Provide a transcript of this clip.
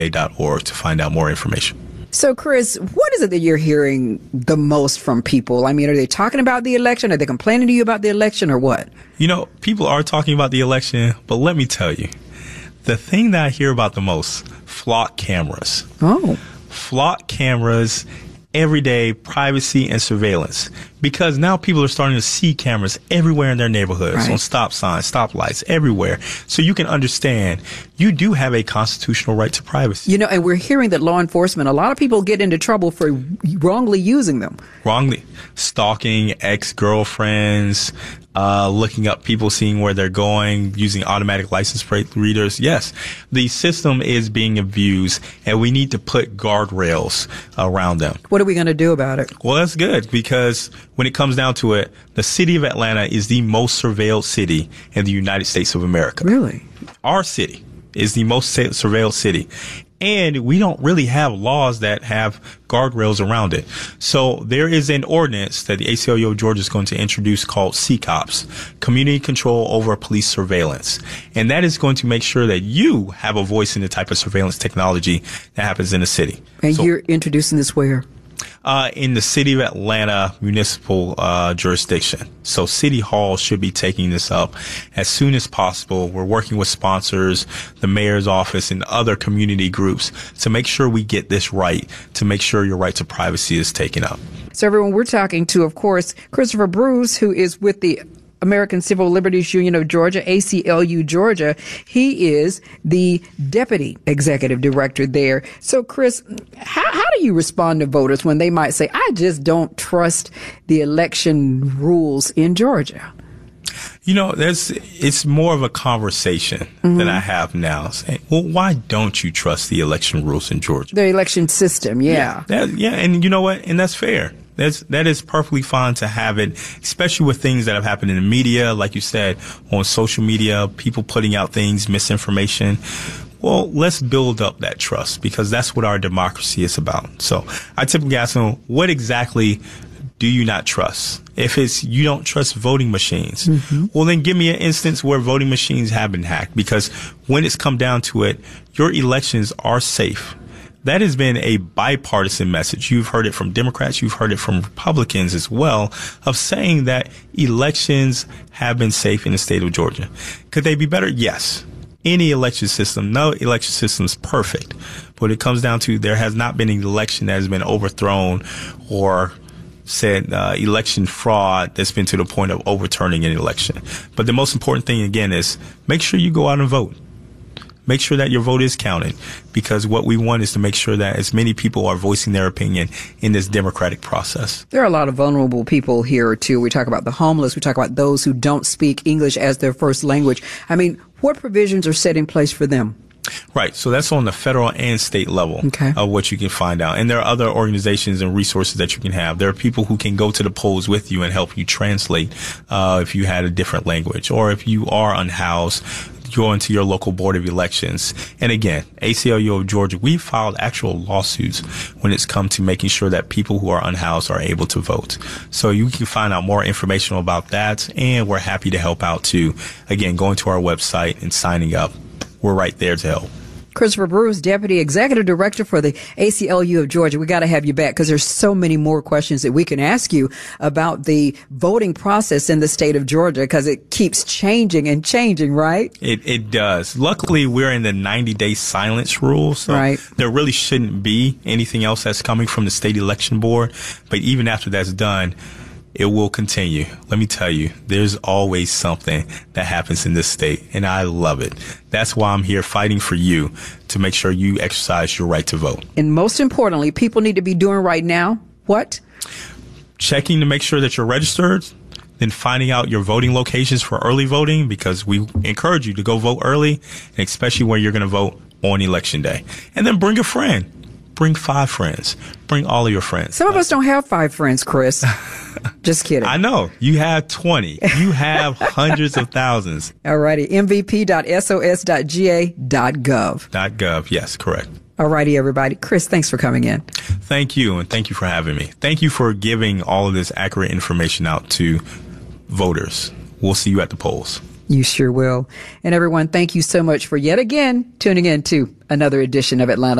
asa.org to find out more information. So, Chris, what is it that you're hearing the most from people? I mean, are they talking about the election? Are they complaining to you about the election or what? You know, people are talking about the election, but let me tell you, the thing that I hear about the most, flock cameras. Oh. Flock cameras, everyday privacy and surveillance. Because now people are starting to see cameras everywhere in their neighborhoods, right, on stop signs, stoplights, everywhere. So you can understand you do have a constitutional right to privacy. You know, and we're hearing that law enforcement, a lot of people get into trouble for wrongly using them. Wrongly. Stalking ex-girlfriends, looking up people, seeing where they're going, using automatic license plate readers. Yes, the system is being abused, and we need to put guardrails around them. What are we going to do about it? Well, that's good, because when it comes down to it, the city of Atlanta is the most surveilled city in the United States of America. Really? Our city is the most surveilled city. And we don't really have laws that have guardrails around it. So there is an ordinance that the ACLU of Georgia is going to introduce called CCOPS, Community Control Over Police Surveillance. And that is going to make sure that you have a voice in the type of surveillance technology that happens in the city. And so, you're introducing this where? In the city of Atlanta municipal jurisdiction. So City Hall should be taking this up as soon as possible. We're working with sponsors, the mayor's office, and other community groups to make sure we get this right, to make sure your right to privacy is taken up. So everyone, we're talking to, of course, Christopher Bruce, who is with the American Civil Liberties Union of Georgia, ACLU Georgia. He is the deputy executive director there. So, Chris, how do you respond to voters when they might say, I just don't trust the election rules in Georgia? You know, it's more of a conversation that I have now. Saying, well, why don't you trust the election rules in Georgia? The election system, yeah. And you know what? And that's fair. That is perfectly fine to have it, especially with things that have happened in the media, like you said, on social media, people putting out things, misinformation. Well, let's build up that trust, because that's what our democracy is about. So I typically ask them, what exactly do you not trust? If it's you don't trust voting machines, well, then give me an instance where voting machines have been hacked, because when it's come down to it, your elections are safe. That has been a bipartisan message. You've heard it from Democrats. You've heard it from Republicans as well, of saying that elections have been safe in the state of Georgia. Could they be better? Yes. Any election system, no election system is perfect. But it comes down to there has not been an election that has been overthrown or said election fraud that's been to the point of overturning an election. But the most important thing, again, is make sure you go out and vote. Make sure that your vote is counted, because what we want is to make sure that as many people are voicing their opinion in this democratic process. There are a lot of vulnerable people here, too. We talk about the homeless. We talk about those who don't speak English as their first language. I mean, what provisions are set in place for them? Right. So that's on the federal and state level of what you can find out. And there are other organizations and resources that you can have. There are people who can go to the polls with you and help you translate if you had a different language, or if you are unhoused, go into your local board of elections. And again, ACLU of Georgia, we filed actual lawsuits when it's come to making sure that people who are unhoused are able to vote. So you can find out more information about that, and we're happy to help out too. Again, going to our website and signing up. We're right there to help. Christopher Bruce, Deputy Executive Director for the ACLU of Georgia. We got to have you back, because there's so many more questions that we can ask you about the voting process in the state of Georgia, because it keeps changing and changing, right? It does. Luckily, we're in the 90-day silence rule, so there really shouldn't be anything else that's coming from the state election board. But even after that's done, it will continue. Let me tell you, there's always something that happens in this state, and I love it. That's why I'm here fighting for you, to make sure you exercise your right to vote. And most importantly, people need to be doing right now what? Checking to make sure that you're registered, then finding out your voting locations for early voting, because we encourage you to go vote early, and especially where you're going to vote on Election Day. And then bring a friend. Bring 5 friends. Bring all of your friends. Some of us don't have 5 friends, Chris. Just kidding. I know. You have 20. You have hundreds of thousands. All righty. mvp.sos.ga.gov. .gov. Yes, correct. All righty, everybody. Chris, thanks for coming in. Thank you, and thank you for having me. Thank you for giving all of this accurate information out to voters. We'll see you at the polls. You sure will. And everyone, thank you so much for yet again tuning in to another edition of Atlanta